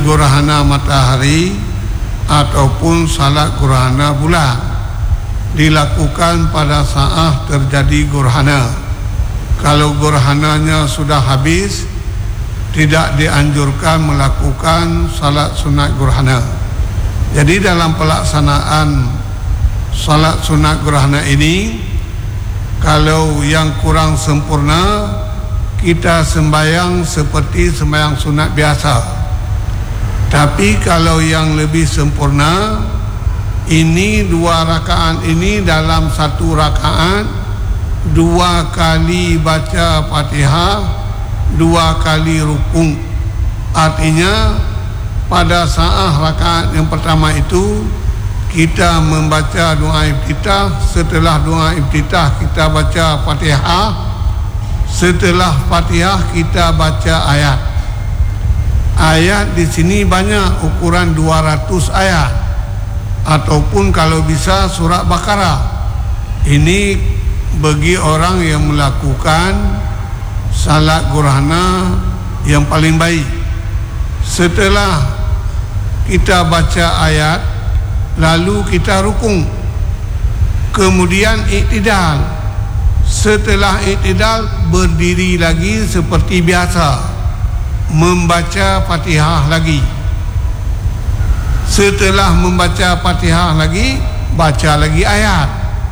gerhana matahari ataupun salat gerhana bulan dilakukan pada saat terjadi gerhana. Kalau gerhananya sudah habis, tidak dianjurkan melakukan salat sunat gerhana. Jadi dalam pelaksanaan salat sunat gerhana ini, kalau yang kurang sempurna, kita sembahyang seperti sembahyang sunat biasa. Tapi kalau yang lebih sempurna, ini 2 rakaat ini dalam 1 rakaat 2 kali baca Fatihah, 2 kali rukuk. Artinya pada saat rakaat yang pertama itu kita membaca doa iftitah. Setelah doa iftitah kita baca Fatihah. Setelah Fatihah kita baca ayat. Ayat di sini banyak, ukuran 200 ayat, ataupun kalau bisa surat Baqarah. Ini bagi orang yang melakukan salat gerhana yang paling baik. Setelah kita baca ayat, lalu kita rukuk, kemudian iktidal. Setelah iktidal, berdiri lagi seperti biasa, membaca Fatihah lagi. Setelah membaca Fatihah lagi, baca lagi ayat.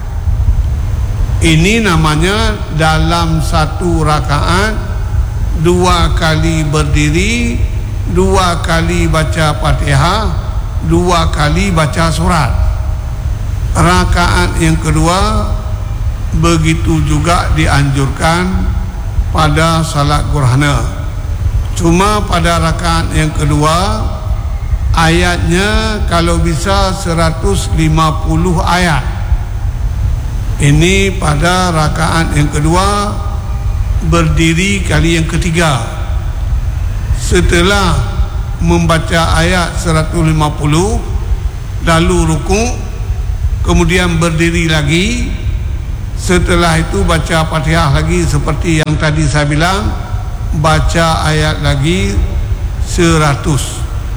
Ini namanya dalam 1 rakaat 2 kali berdiri, 2 kali baca Fatihah, 2 kali baca surat. Rakaat yang kedua begitu juga dianjurkan pada salat gerhana. Cuma pada rakaat yang kedua, ayatnya kalau bisa 150 ayat. Ini pada rakaat yang kedua, berdiri kali yang ketiga. Setelah membaca ayat 150, lalu rukuk, kemudian berdiri lagi. Setelah itu baca Fatihah lagi seperti yang tadi saya bilang, baca ayat lagi 100.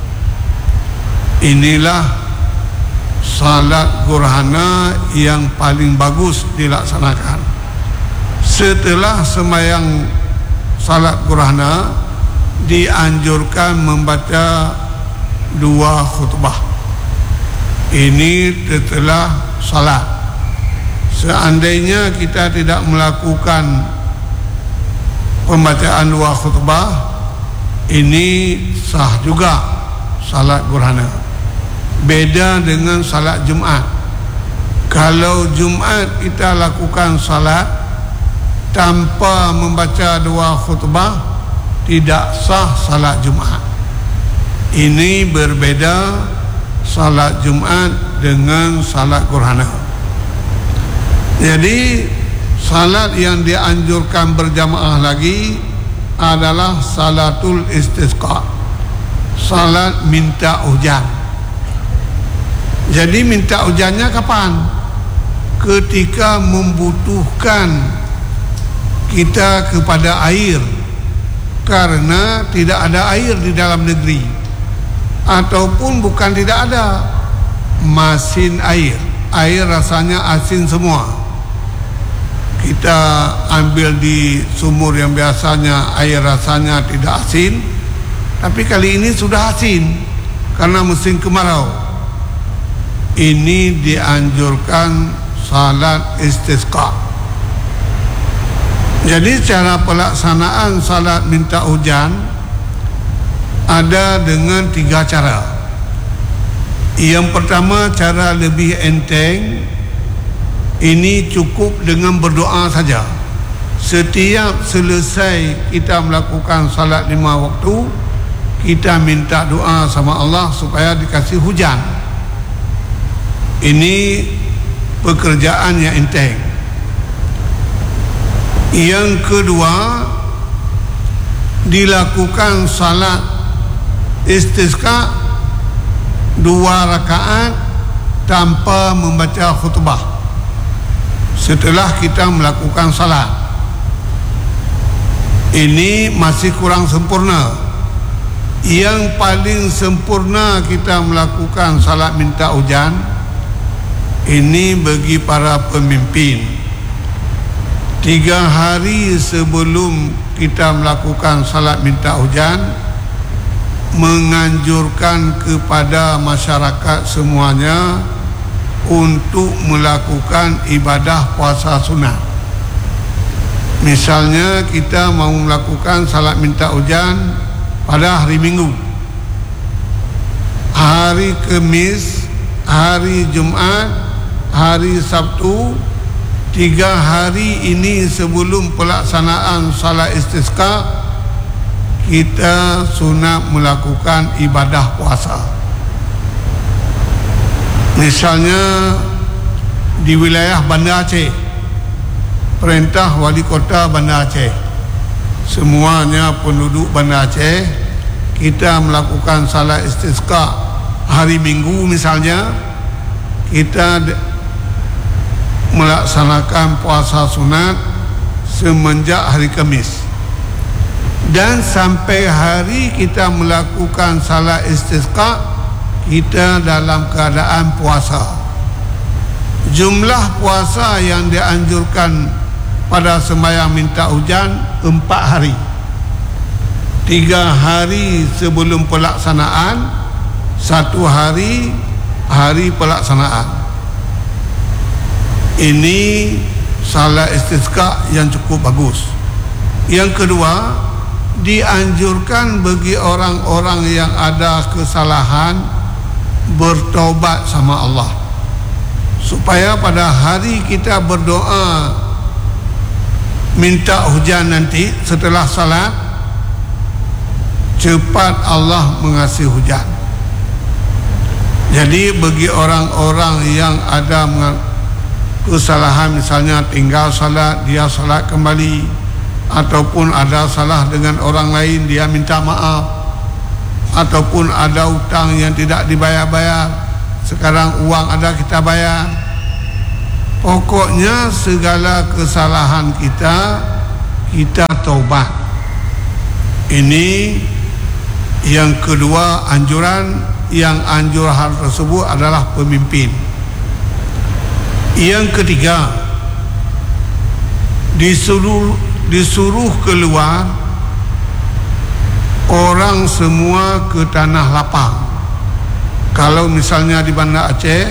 Inilah salat gerhana yang paling bagus dilaksanakan. Setelah sembahyang salat gerhana, dianjurkan membaca 2 khutbah. Ini setelah salat. Seandainya kita tidak melakukan pembacaan 2 khutbah, ini sah juga salat gerhana. Beda dengan salat Jumat. Kalau Jumat kita lakukan salat tanpa membaca 2 khutbah, tidak sah salat Jumat. Ini berbeda salat Jumat dengan salat gerhana. Jadi salat yang dianjurkan berjamaah lagi adalah salatul istisqa, salat minta hujan. Jadi minta hujannya kapan? Ketika membutuhkan kita kepada air, karena tidak ada air di dalam negeri, ataupun bukan tidak ada masin air, air rasanya asin semua. Kita ambil di sumur yang biasanya air rasanya tidak asin, tapi kali ini sudah asin karena musim kemarau. Ini dianjurkan salat istisqa. Jadi cara pelaksanaan salat minta hujan ada dengan 3 cara. Yang pertama, cara lebih enteng. Ini cukup dengan berdoa saja. Setiap selesai kita melakukan salat 5 waktu, kita minta doa sama Allah supaya dikasih hujan. Ini pekerjaan yang enteng. Yang kedua, dilakukan salat istisqa 2 rakaat tanpa membaca khutbah setelah kita melakukan salat. Ini masih kurang sempurna. Yang paling sempurna kita melakukan salat minta hujan ini bagi para pemimpin. 3 hari sebelum kita melakukan salat minta hujan, menganjurkan kepada masyarakat semuanya untuk melakukan ibadah puasa sunat. Misalnya kita mau melakukan salat minta hujan pada hari Minggu, hari Khamis, hari Jumaat, hari Sabtu, 3 hari ini sebelum pelaksanaan salat istisqa, kita sunat melakukan ibadah puasa. Misalnya di wilayah Bandar Aceh, perintah wali kota Bandar Aceh, semuanya penduduk Bandar Aceh, kita melakukan salat istisqa hari Minggu misalnya, kita melaksanakan puasa sunat semenjak hari Khamis, dan sampai hari kita melakukan salat istisqa, kita dalam keadaan puasa. Jumlah puasa yang dianjurkan pada sembahyang minta hujan 4 hari. 3 hari sebelum pelaksanaan, 1 hari hari pelaksanaan. Ini salat istisqa yang cukup bagus. Yang kedua, dianjurkan bagi orang-orang yang ada kesalahan bertaubat sama Allah, supaya pada hari kita berdoa minta hujan nanti setelah salat, cepat Allah mengasih hujan. Jadi bagi orang-orang yang ada kesalahan, misalnya tinggal salat, dia salat kembali, ataupun ada salah dengan orang lain, dia minta maaf, ataupun ada hutang yang tidak dibayar-bayar, sekarang uang ada kita bayar. Pokoknya segala kesalahan kita taubat. Ini yang kedua anjuran. Yang anjur hal tersebut adalah pemimpin. Yang ketiga, disuruh keluar orang semua ke tanah lapang. Kalau misalnya di Bandar Aceh,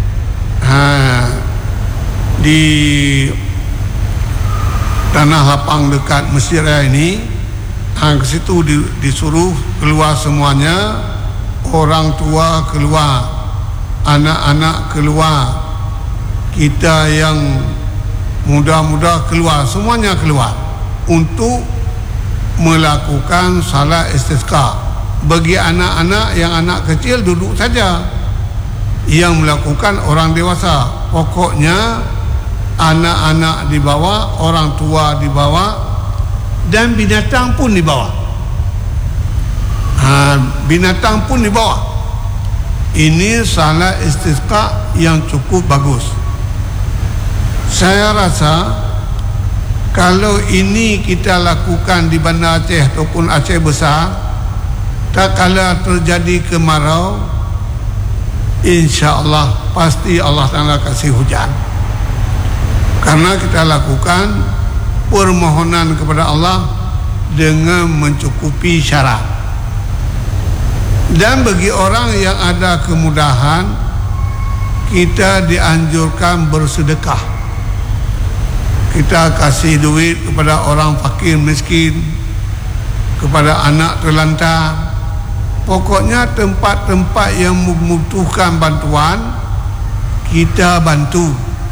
di tanah lapang dekat Mesir ini, ke situ disuruh keluar semuanya. Orang tua keluar, anak-anak keluar, kita yang muda-muda keluar, semuanya keluar untuk melakukan salat istisqa. Bagi anak-anak, yang anak kecil duduk saja, yang melakukan orang dewasa. Pokoknya anak-anak dibawa, orang tua dibawa, dan binatang pun dibawa. Binatang pun dibawa. Ini salat istisqa yang cukup bagus. Saya rasa kalau ini kita lakukan di Bandar Aceh ataupun Aceh Besar, tak kala terjadi kemarau, insya-Allah pasti Allah Ta'ala kasih hujan. Karena kita lakukan permohonan kepada Allah dengan mencukupi syarat. Dan bagi orang yang ada kemudahan, kita dianjurkan bersedekah. Kita kasih duit kepada orang fakir miskin, kepada anak terlantar. Pokoknya tempat-tempat yang membutuhkan bantuan, kita bantu.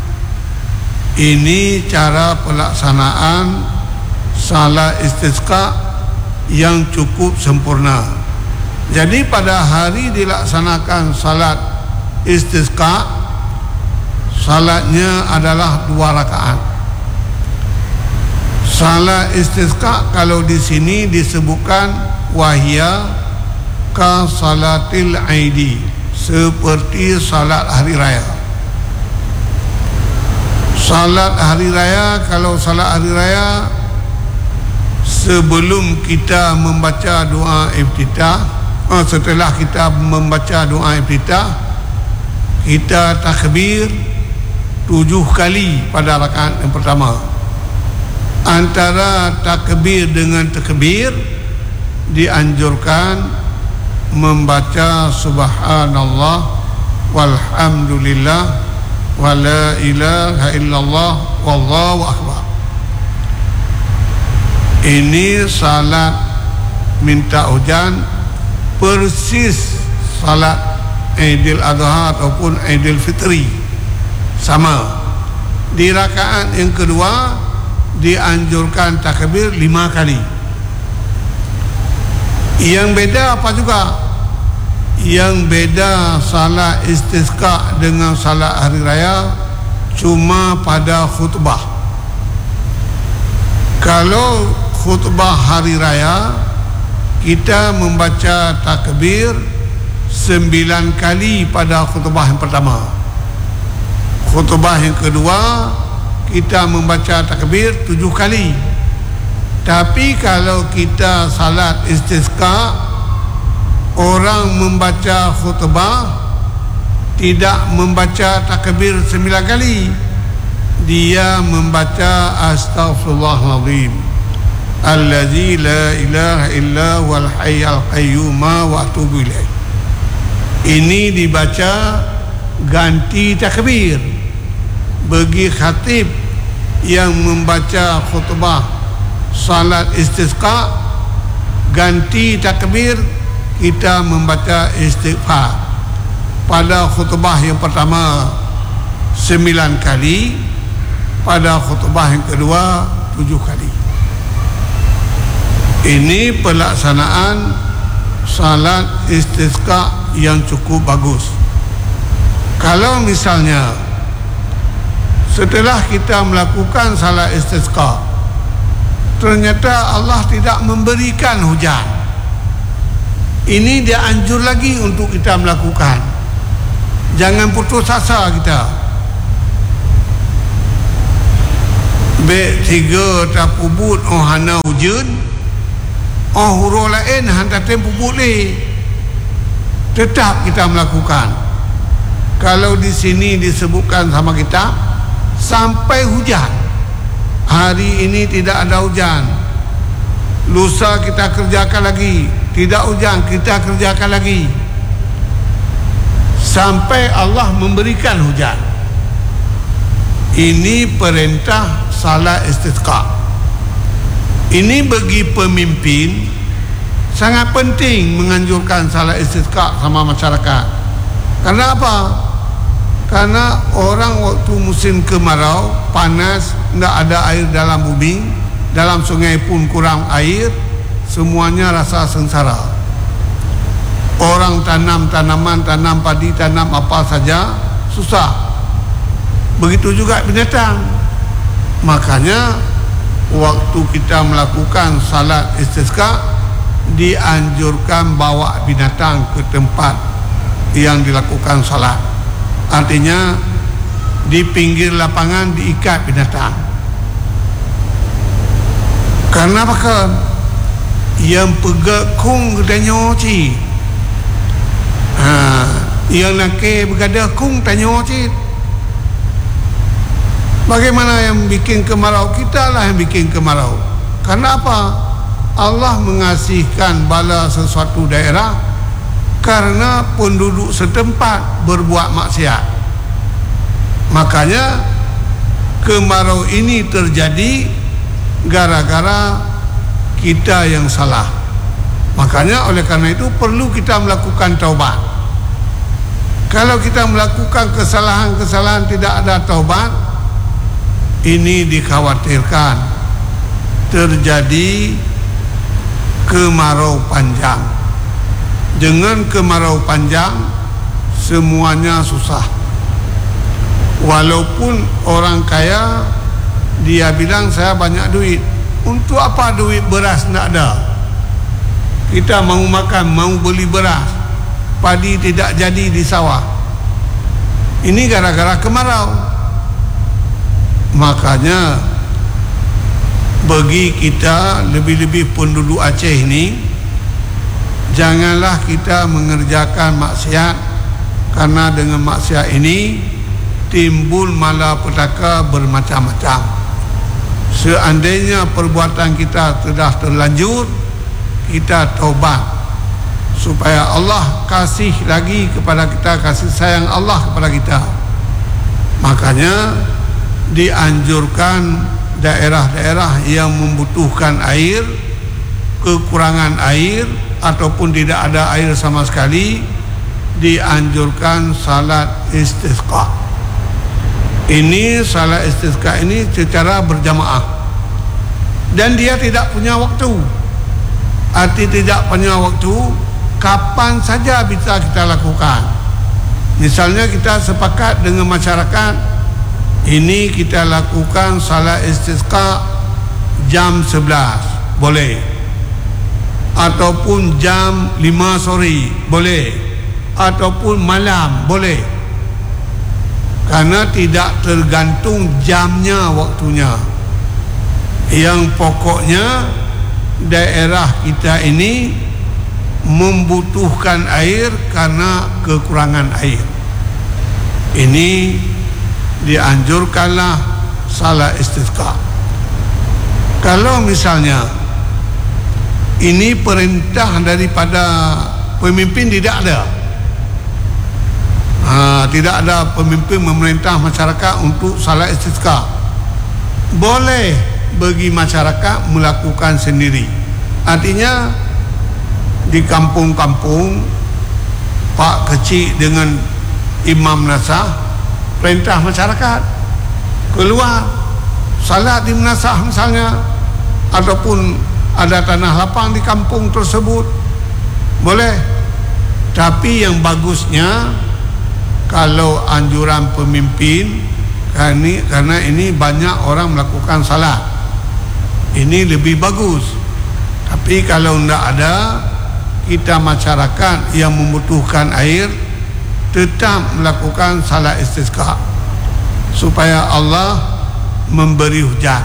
Ini cara pelaksanaan salat istisqa yang cukup sempurna. Jadi pada hari dilaksanakan salat istisqa, salatnya adalah 2 rakaat. Salat istisqa kalau di sini disebutkan wahya ka salatil aidi, seperti salat hari raya. Salat hari raya, kalau salat hari raya sebelum kita membaca doa iftitah, setelah kita membaca doa iftitah, kita takbir 7 kali pada rakaat yang pertama. Antara takbir dengan takbir dianjurkan membaca subhanallah walhamdulillah wala ilaha illallah wallahu akbar. Ini salat minta hujan persis salat Aidil Adha ataupun Aidil Fitri, sama. Di rakaat yang kedua dianjurkan takbir 5 kali. Yang beda apa juga? Yang beda salat istisqa dengan salat hari raya cuma pada khutbah. Kalau khutbah hari raya, kita membaca takbir 9 kali pada khutbah yang pertama. Khutbah yang kedua kita membaca takbir 7 kali. Tapi kalau kita salat istisqa, orang membaca khutbah tidak membaca takbir 9 kali, dia membaca astaghfirullahaladzim allazi la ilaha illa huwal hayyul qayyum wa atubu ilaih. Ini dibaca ganti takbir. Bagi khatib yang membaca khutbah salat istisqa, ganti takbir kita membaca istighfar. Pada khutbah yang pertama 9 kali, pada khutbah yang kedua 7 kali. Ini pelaksanaan salat istisqa yang cukup bagus. Kalau misalnya setelah kita melakukan salat istisqa, ternyata Allah tidak memberikan hujan, ini dia anjur lagi untuk kita melakukan. Jangan putus asa kita. Bek 3 tak pubut hana hujan, huruf lain hantar pubut le. Tetap kita melakukan. Kalau di sini disebutkan sama kita sampai hujan. Hari ini tidak ada hujan, lusa kita kerjakan lagi, tidak hujan kita kerjakan lagi, sampai Allah memberikan hujan. Ini perintah salat istisqa. Ini bagi pemimpin sangat penting menganjurkan salat istisqa sama masyarakat. Karena apa? Karena orang waktu musim kemarau, panas, tidak ada air dalam bumi, dalam sungai pun kurang air, semuanya rasa sengsara. Orang tanam tanaman, tanam padi, tanam apa saja susah. Begitu juga binatang. Makanya waktu kita melakukan salat istisqa, dianjurkan bawa binatang ke tempat yang dilakukan salat. Artinya di pinggir lapangan diikat binatang. Karena apa? Yang pegak kung tanya ci. Yang nak bergada kung tanya ci. Bagaimana yang bikin kemarau? Kita lah yang bikin kemarau. Karena apa? Allah mengasihkan bala sesuatu daerah karena penduduk setempat berbuat maksiat. Makanya kemarau ini terjadi gara-gara kita yang salah. Makanya oleh karena itu perlu kita melakukan taubat. Kalau kita melakukan kesalahan-kesalahan tidak ada taubat, ini dikhawatirkan terjadi kemarau panjang. Dengan kemarau panjang semuanya susah. Walaupun orang kaya, dia bilang saya banyak duit. Untuk apa duit? Beras tidak ada. Kita mau makan, mau beli beras, padi tidak jadi di sawah. Ini gara-gara kemarau. Makanya bagi kita lebih-lebih penduduk Aceh ni, janganlah kita mengerjakan maksiat, karena dengan maksiat ini timbul malapetaka bermacam-macam. Seandainya perbuatan kita telah terlanjur, kita taubat supaya Allah kasih lagi kepada kita, kasih sayang Allah kepada kita. Makanya dianjurkan daerah-daerah yang membutuhkan air, kekurangan air ataupun tidak ada air sama sekali, dianjurkan salat istisqa. Ini salat istisqa ini secara berjamaah, dan dia tidak punya waktu. Arti tidak punya waktu, kapan saja bisa kita lakukan. Misalnya kita sepakat dengan masyarakat, ini kita lakukan salat istisqa jam 11, boleh. Ataupun jam 5 sore, boleh. Ataupun malam, boleh. Karena tidak tergantung jamnya, waktunya. Yang pokoknya daerah kita ini membutuhkan air karena kekurangan air. Ini dianjurkanlah salat istisqa. Kalau misalnya ini perintah daripada pemimpin, tidak ada. Tidak ada pemimpin memerintah masyarakat untuk salat istisqa. Boleh bagi masyarakat melakukan sendiri. Artinya di kampung-kampung, pak kecil dengan imam nasah, perintah masyarakat keluar salat di menasah misalnya, ataupun ada tanah lapang di kampung tersebut, boleh. Tapi yang bagusnya kalau anjuran pemimpin, karena ini banyak orang melakukan salat, ini lebih bagus. Tapi kalau tidak ada, kita masyarakat yang membutuhkan air tetap melakukan salat istisqa supaya Allah memberi hujan.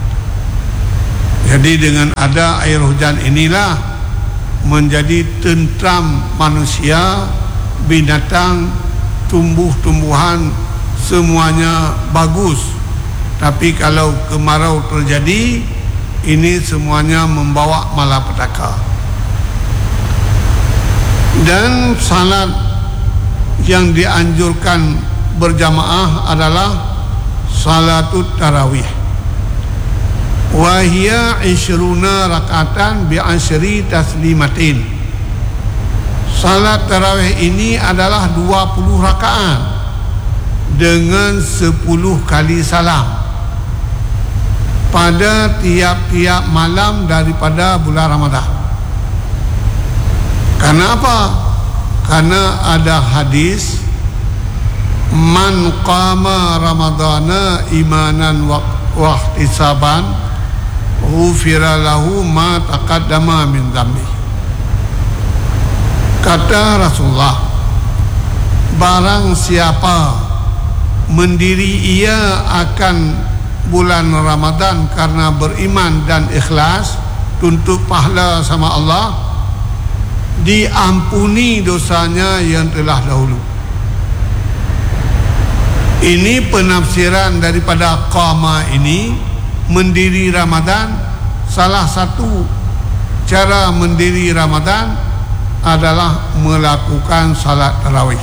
Jadi dengan ada air hujan inilah menjadi tentram manusia, binatang, tumbuh-tumbuhan, semuanya bagus. Tapi kalau kemarau terjadi, ini semuanya membawa malapetaka. Dan salat yang dianjurkan berjamaah adalah salatut tarawih. Wa hiya 20 rakatan bi 10 taslimatin. Salat tarawih ini adalah 20 rakaat dengan 10 kali salam pada tiap-tiap malam daripada bulan Ramadan. Karena apa? Karena ada hadis, man qama ramadana imanan wa ihtisaban ghufira lahu ma taqaddama min dhanbi. Kata Rasulullah, barang siapa mendiri ia akan bulan Ramadan karena beriman dan ikhlas, tuntut pahala sama Allah, diampuni dosanya yang telah dahulu. Ini penafsiran daripada qama ini, mendiri Ramadan. Salah satu cara mendiri Ramadan adalah melakukan salat tarawih.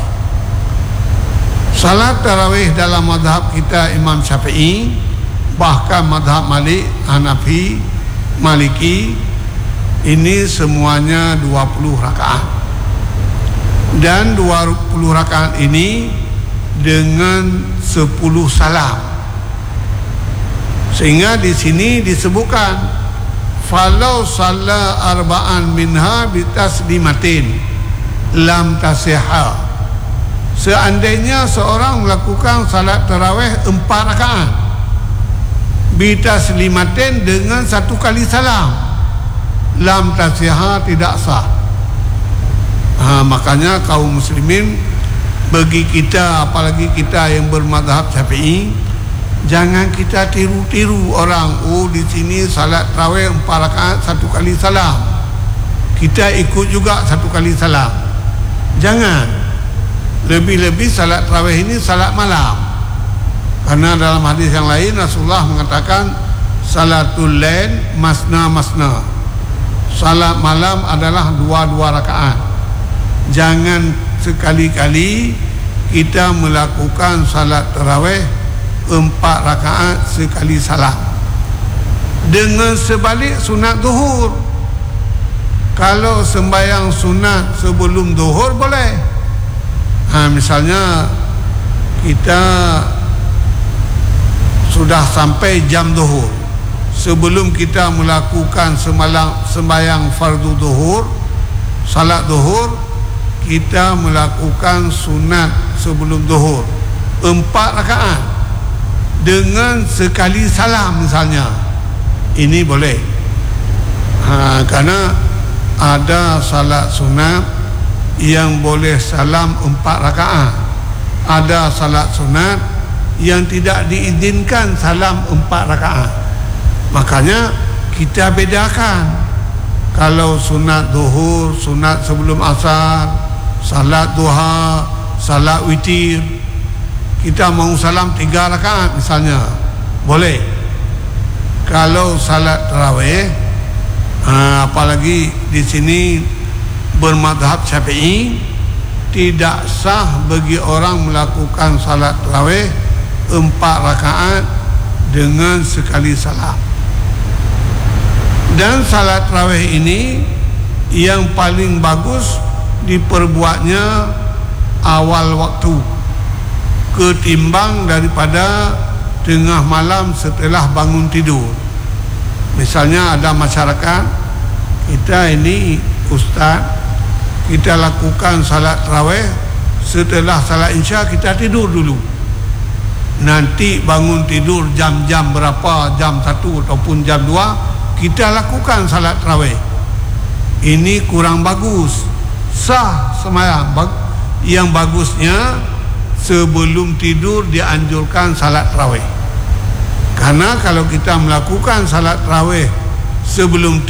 Salat tarawih dalam mazhab kita Imam Syafi'i, bahkan mazhab Malik, Hanafi, Maliki, ini semuanya 20 rakaat. Dan 20 rakaat ini dengan 10 salam. Sehingga di sini disebutkan falau salla arba'an minha bitaslimatin lam tasihha. Seandainya seorang melakukan salat tarawih 4 rakaat bitaslimatin dengan 1 kali salam, lam tasihha, tidak sah. Makanya kaum muslimin, bagi kita, apalagi kita yang bermazhab Syafi'i, Jangan kita tiru-tiru orang. Oh, di sini salat tarawih 4 rakaat 1 kali salam, kita ikut juga 1 kali salam. Jangan. Lebih-lebih salat tarawih ini salat malam, karena dalam hadis yang lain Rasulullah mengatakan salatul lail masna. Salat malam adalah 2 rakaat. Jangan sekali-kali kita melakukan salat tarawih 4 rakaat sekali salam. Dengan sebalik sunat zuhur. Kalau sembahyang sunat sebelum zuhur boleh. Misalnya kita sudah sampai jam zuhur, sebelum kita melakukan sembahyang fardu zuhur, salat zuhur, kita melakukan sunat sebelum zuhur 4 rakaat dengan sekali salam misalnya, ini boleh. Karena ada salat sunat yang boleh salam 4 rakaat, ada salat sunat yang tidak diizinkan salam 4 rakaat. Makanya kita bedakan. Kalau sunat zuhur, sunat sebelum asar, salat duha, salat witir, kita mau salam 3 rakaat misalnya, boleh. Kalau salat tarawih, apalagi di sini bermadhab Syafi'i, tidak sah bagi orang melakukan salat tarawih 4 rakaat dengan sekali salam. Dan salat tarawih ini yang paling bagus diperbuatnya awal waktu, ketimbang daripada tengah malam setelah bangun tidur. Misalnya ada masyarakat kita ini, ustaz, kita lakukan salat tarawih setelah salat isya kita tidur dulu, nanti bangun tidur jam-jam berapa, jam 1 ataupun jam 2 kita lakukan salat tarawih. Ini kurang bagus. Sah sembahyang, yang bagusnya sebelum tidur dianjurkan salat tarawih. Karena kalau kita melakukan salat tarawih sebelum